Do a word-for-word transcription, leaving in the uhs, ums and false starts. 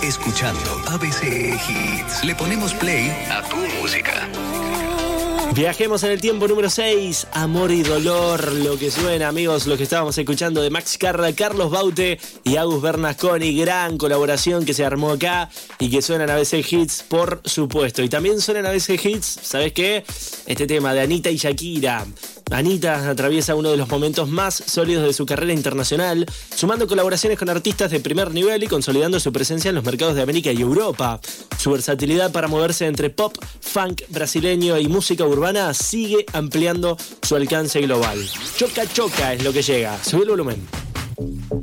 escuchando A B C Hits. Le ponemos play a tu música. Viajemos en el tiempo número seis, Amor y Dolor, lo que suena, amigos, lo que estábamos escuchando de Max Carra, Carlos Baute y Agus Bernasconi, gran colaboración que se armó acá y que suena en A B C Hits, por supuesto. Y también suena en A B C Hits, ¿sabes qué? Este tema de Anita y Shakira. Anita atraviesa uno de los momentos más sólidos de su carrera internacional, sumando colaboraciones con artistas de primer nivel y consolidando su presencia en los mercados de América y Europa. Su versatilidad para moverse entre pop, funk brasileño y música urbana sigue ampliando su alcance global. Choca Choca es lo que llega. Sube el volumen.